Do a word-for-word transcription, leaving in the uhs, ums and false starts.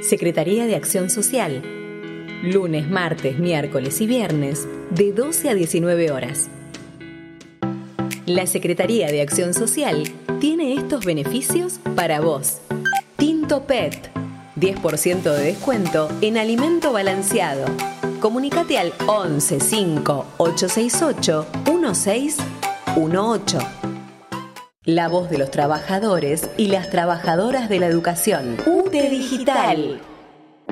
Secretaría de Acción Social. Lunes, martes, miércoles y viernes, de doce a diecinueve horas. La Secretaría de Acción Social tiene estos beneficios para vos. Tinto Pet, diez por ciento de descuento en alimento balanceado. Comunicate al once cinco ocho seis ocho uno seis uno ocho. La voz de los trabajadores y las trabajadoras de la educación. U T E Digital.